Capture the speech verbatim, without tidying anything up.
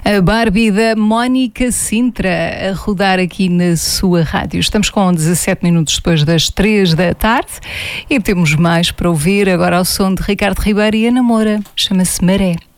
A Barbie da Mónica Sintra a rodar aqui na sua rádio. Estamos com dezassete minutos depois das três da tarde e temos mais para ouvir agora ao som de Ricardo Ribeiro e Ana Moura. Chama-se Maré.